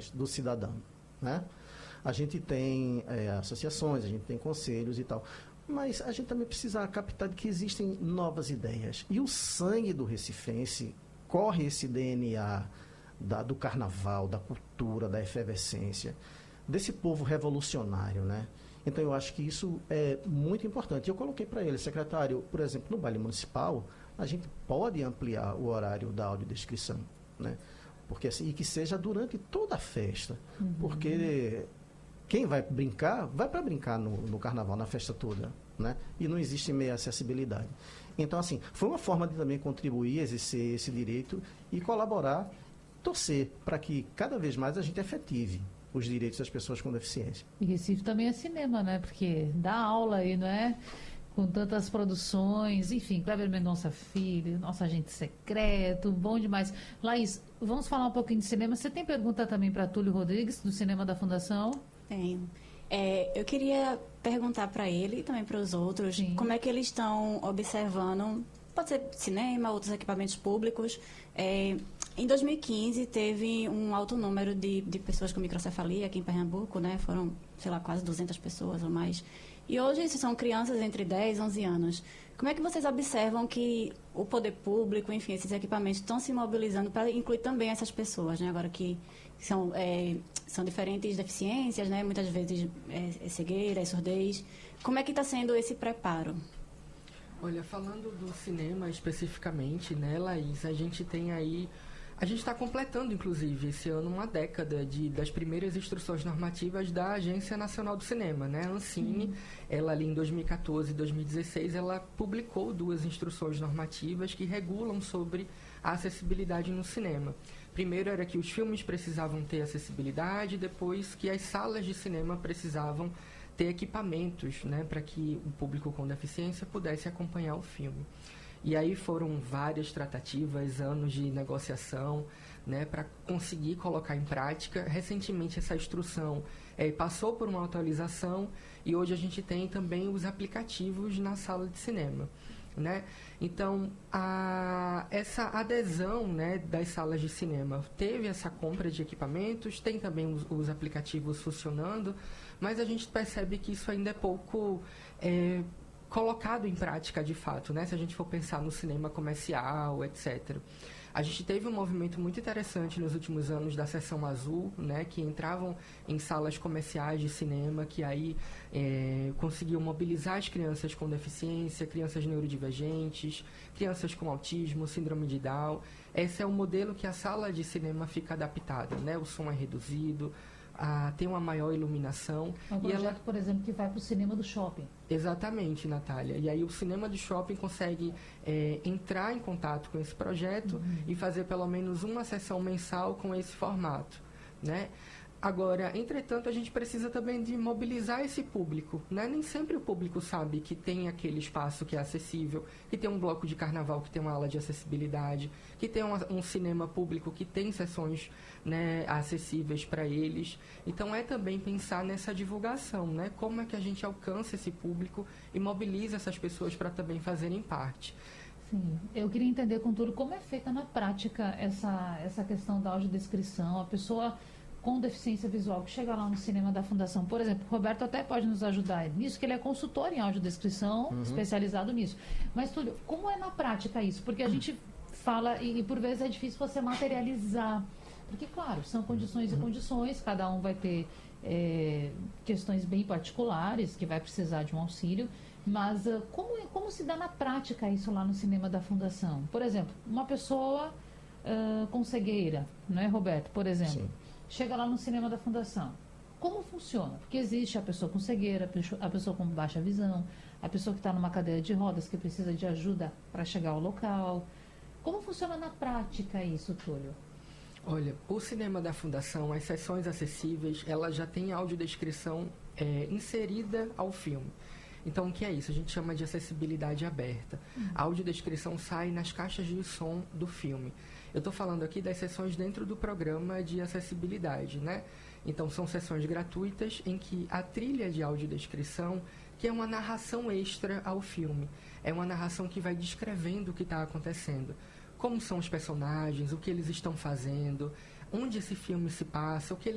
do cidadão, né? A gente tem associações, a gente tem conselhos e tal, mas a gente também precisa captar que existem novas ideias. E o sangue do recifense corre esse DNA do carnaval, da cultura, da efervescência, desse povo revolucionário, né? Então, eu acho que isso é muito importante. Eu coloquei para ele, secretário, por exemplo, no baile municipal, a gente pode ampliar o horário da audiodescrição, né? Porque, assim, e que seja durante toda a festa. Porque quem vai brincar, vai para brincar no carnaval, na festa toda, né? E não existe meia acessibilidade. Então, assim, foi uma forma de também contribuir, exercer esse direito e colaborar, torcer para que cada vez mais a gente efetive os direitos das pessoas com deficiência. E Recife também é cinema, né? Porque dá aula aí, não é? Com tantas produções, enfim, Kleber Mendonça Filho, Nosso Agente Secreto, bom demais. Laís, vamos falar um pouquinho de cinema. Você tem pergunta também para Túlio Rodrigues, do Cinema da Fundação? Tenho. Eu queria perguntar para ele e também para os outros, Sim. como é que eles estão observando, pode ser cinema, outros equipamentos públicos. Em 2015, teve um alto número de pessoas com microcefalia aqui em Pernambuco, né? Foram, sei lá, quase 200 pessoas ou mais. E hoje, isso são crianças entre 10 e 11 anos. Como é que vocês observam que o poder público, enfim, esses equipamentos estão se mobilizando para incluir também essas pessoas, né? Agora que são diferentes deficiências, né? Muitas vezes cegueira, surdez. Como é que está sendo esse preparo? Olha, falando do cinema especificamente, né, Laís, a gente tem aí... A gente está completando, inclusive, esse ano uma década das primeiras instruções normativas da Agência Nacional do Cinema, né? A Ancine, ela ali em 2014 e 2016, ela publicou 2 instruções normativas que regulam sobre a acessibilidade no cinema. Primeiro era que os filmes precisavam ter acessibilidade, depois que as salas de cinema precisavam ter equipamentos, né, para que o público com deficiência pudesse acompanhar o filme. E aí foram várias tratativas, anos de negociação, né, para conseguir colocar em prática. Recentemente essa instrução passou por uma atualização e hoje a gente tem também os aplicativos na sala de cinema, né? Então, essa adesão, né, das salas de cinema teve essa compra de equipamentos, tem também os aplicativos funcionando, mas a gente percebe que isso ainda é pouco colocado em prática de fato, né? Se a gente for pensar no cinema comercial, etc. A gente teve um movimento muito interessante nos últimos anos da Seção Azul, né? Que entravam em salas comerciais de cinema, que aí conseguiam mobilizar as crianças com deficiência, crianças neurodivergentes, crianças com autismo, síndrome de Down. Esse é o modelo que a sala de cinema fica adaptada, né? O som é reduzido, tem uma maior iluminação. É um projeto, por exemplo, que vai para o cinema do shopping. Exatamente, Natália. E aí o cinema do shopping consegue entrar em contato com esse projeto e fazer pelo menos uma sessão mensal com esse formato, né? Agora, entretanto, a gente precisa também de mobilizar esse público, né? Nem sempre o público sabe que tem aquele espaço que é acessível, que tem um bloco de carnaval que tem uma aula de acessibilidade, que tem um cinema público que tem sessões, né, acessíveis para eles. Então, é também pensar nessa divulgação, né? Como é que a gente alcança esse público e mobiliza essas pessoas para também fazerem parte. Sim, eu queria entender, contudo, como é feita na prática essa questão da audiodescrição. A pessoa com deficiência visual que chega lá no cinema da Fundação, por exemplo, o Roberto até pode nos ajudar nisso, que ele é consultor em audiodescrição, especializado nisso. Mas, Túlio, como é na prática isso? Porque a gente fala, e por vezes é difícil você materializar, porque, claro, são condições e condições, cada um vai ter questões bem particulares, que vai precisar de um auxílio, mas como se dá na prática isso lá no cinema da Fundação? Por exemplo, uma pessoa com cegueira, não é, Roberto? Por exemplo. Sim. Chega lá no cinema da Fundação. Como funciona? Porque existe a pessoa com cegueira, a pessoa com baixa visão, a pessoa que está numa cadeira de rodas que precisa de ajuda para chegar ao local. Como funciona na prática isso, Túlio? Olha, o cinema da Fundação, as sessões acessíveis, ela já tem audiodescrição inserida ao filme. Então, o que é isso? A gente chama de acessibilidade aberta. A audiodescrição sai nas caixas de som do filme. Eu estou falando aqui das sessões dentro do programa de acessibilidade, né? Então, são sessões gratuitas em que a trilha de audiodescrição, que é uma narração extra ao filme, é uma narração que vai descrevendo o que está acontecendo. Como são os personagens, o que eles estão fazendo, onde esse filme se passa, o que